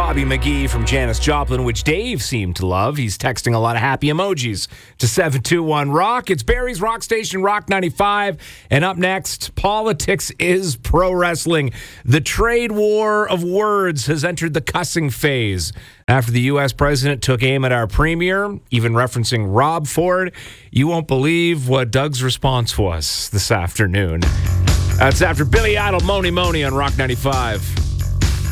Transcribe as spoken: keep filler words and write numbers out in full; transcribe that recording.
Bobby McGee from Janis Joplin, which Dave seemed to love. He's texting a lot of happy emojis to seven two one rock. It's Barrie's Rock Station, Rock ninety-five. And up next, politics is pro wrestling. The trade war of words has entered the cussing phase. After the U S president took aim at our premier, even referencing Rob Ford, you won't believe what Doug's response was this afternoon. That's after Billy Idol, Moni Moni on Rock ninety-five.